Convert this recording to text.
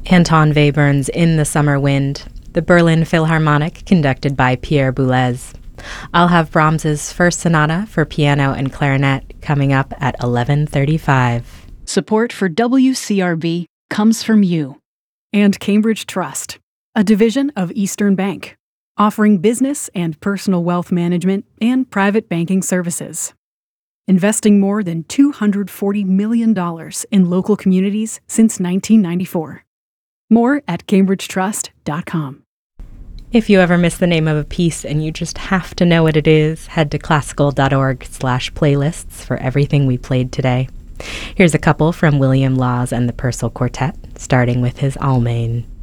Anton Webern's In the Summer Wind, the Berlin Philharmonic conducted by Pierre Boulez. I'll have Brahms's First Sonata for piano and clarinet coming up at 11:35. Support for WCRB comes from you. And Cambridge Trust, a division of Eastern Bank, offering business and personal wealth management and private banking services. Investing more than $240 million in local communities since 1994. More at cambridgetrust.com. If you ever miss the name of a piece and you just have to know what it is, head to classical.org/playlists for everything we played today. Here's a couple from William Laws and the Purcell Quartet, starting with his Almain.